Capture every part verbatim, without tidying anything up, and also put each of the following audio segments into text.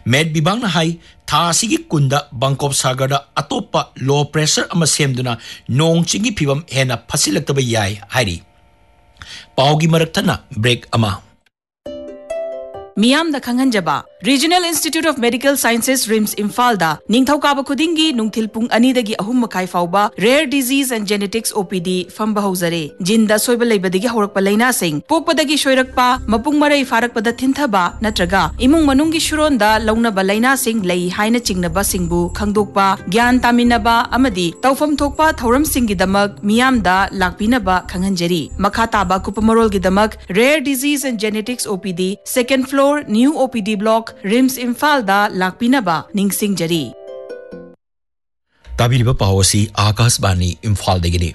Med Bibangna hai tha asigi kunda Bangkok Sagarda atopa low pressure ama semduna nong chingi phibam hena phasilaktaba yai hairi. Paugi maraktana break ama. Miam da Khanganjaba Regional Institute of Medical Sciences RIMS Imphal da Ningthokaba Khudingi Nungthil Pung ani dagi ahum makai fauba Rare Disease and Genetics O P D famba hauzare jinda soiba leibadagi horakpa laina sing pokpadagi shoirakpa mapung marai farakpada thinthaba natraga imung manungi shuronda launaba laina sing lei haina chingnaba singbu khangdokpa gyan taminaba amadi tawfam thokpa thoram singi damak miam da lakpinaba khanghanjari makha taba kupamarol gi damak Rare Disease and Genetics O P D second floor New O P D block RIMS Imphal da lakpinaba ningsing jari. Tabiriba pawasi Akashbani Imphal degini.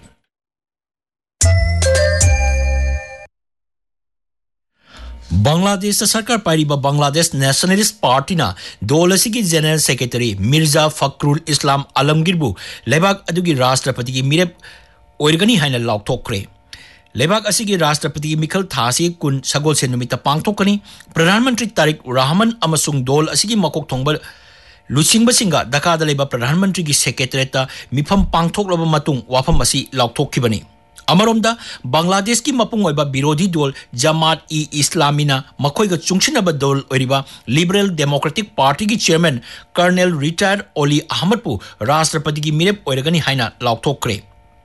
Bangladesh Sarkar Pariba Bangladesh Nationalist Party na Dolasiki General Secretary Mirza Fakhrul Islam Alamgirbu Lebak adugi Rashtrapati ki mirep oirgani haina laukthokre. Lebak asigi Rashtrapati Mikhal Thasi kun sagol se numita pangthokani Pradhan Mantri Tariq Rahman amasung dol asigi makok thongba Lusingba singa Dhaka da leba Pradhan Mantri ki secretary mifam pangthoklaba matung wafam asi laukthokibani. Amaromda Bangladesh ki mapung oiba birodhi dol Jamaat-e-Islamina makoiga chungchinaba dol oiriba Liberal Democratic Party ki chairman Colonel retired Oli Ahmad pu Rashtrapati ki mirep oiragani haina laukthokre.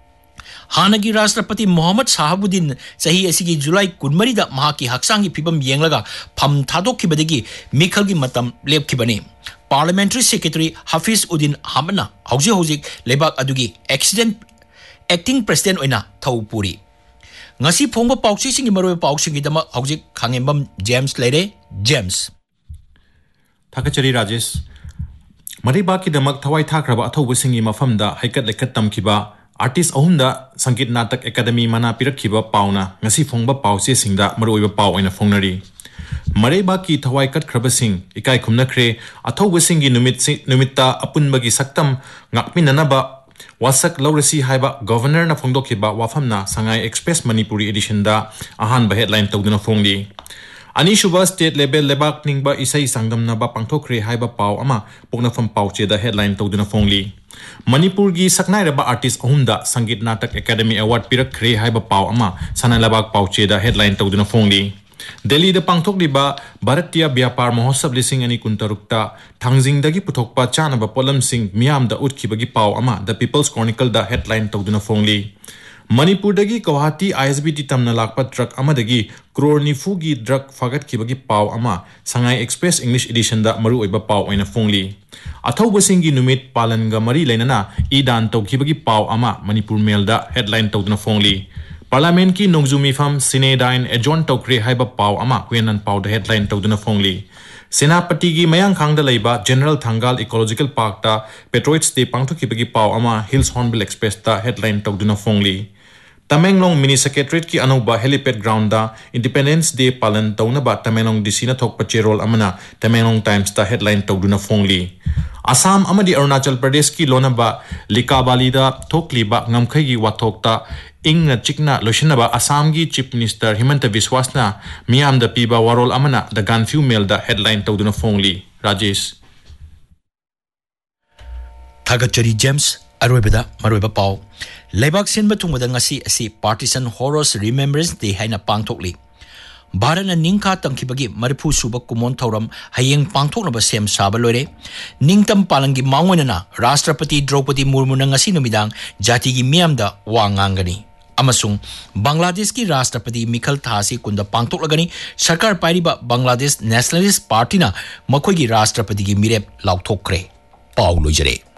Hanagi Rashtrapati Muhammad Sahabuddin sahi asigi July kunmari da mahaki haksangi phibam yenglaga pham thadokibadagi mikhalgi matam lepkhibani. Parliamentary Secretary Hafiz Uddin Hamana hauji hauji lebak adugi accident acting president oina thaupuri. Ngasi phongba pauchi singi maroi pauchi gi dama hauji khangembam James Lere James. Thakachari Rajesh Mariba ki damak thawai thakraba athobu singi mafamda haikat lekat tamkiba Artist ahumda Sangit Natak Academy mana pirakhiba pauna ngasi phongba pauche singda maroiba pau oina phongnari Mareba ki thawai kat khraba sing ikai khumna khre athobu singi numit numitta apunbagi saktam ngakminanaba wasak laurasi haiba governor na phongdokhiba wafamna Sangai Express Manipuri edition da ahan ba headline tawduna phongli Anishuba state level lebak ningba isai sangdamna ba pangthokre haiba pau ama poknafam pauche da headline tawduna phongli Manipur gi saknairaba artist ahumda Sangit Natak Academy Award pirak khre haiba pau ama sanalabak pauche da headline tawduna phongli Delhi da pangthokliba Bharatiya Vyapar Mahotsab lising ani kuntarukta thangjing dagi puthokpa chanaba polam sing miam da utkibagi pau ama The People's Chronicle da headline tawduna phongli Manipur dagi Guwahati I S B T tamna lakpa truck amadagi crore nifu gi drug fagat kibagi pau ama Sangai Express English edition da maru oiba pau oina phongli Athauba singi numit palanga mari lainana idan tawkibagi pau ama Manipur Mail da headline tawduna phongli Parliament ki Nongzumi fam Sinedine adjourn tawkre haiba pau ama kwenan pau da headline tawduna phongli Senapati gi mayang khangda leiba General Thangal Ecological Park da Petroids de pangthokibagi pau ama Hills Hornbill Express da headline tawduna phongli Tamenglong Mini Secretariat ki anuba helipad ground da Independence Day palan taunaba Tamenglong D C na thokpa cherol amana Tamenglong Times da headline tawduna phongli Assam amadi Arunachal Pradesh ki lonaba Likabali da thokliba ngamkhai gi wathokta ingna chikna loshinaba Assam gi Chief Minister Himanta Biswasna miam da piba warol amana da Ganfu Mail da headline tawduna phongli Rajesh Thagachari James Aroibada Maroiba Pau Lebak Sinba Tungwada ngasi asi Partisan Horrors Remembrance Day haina pangthokli Bharana Ningkha tangkibagi marifu suba kumon thauram hayeng pangthoknaba sem saba loire ningtam palangi maungona Rashtrapati Draupadi Murmu na ngasi numidang jati gi miamda wa ngangani amasung Bangladesh ki Rashtrapati Mikhal Thasi kunda pangthoklagani sarkar pairiba Bangladesh Nationalist Party na makhoi gi Rashtrapati gi mirep laukthokre pau loijare